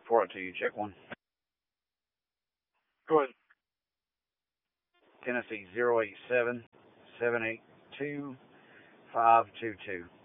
Report it to you. Check one. Go ahead. Tennessee 087 782 522.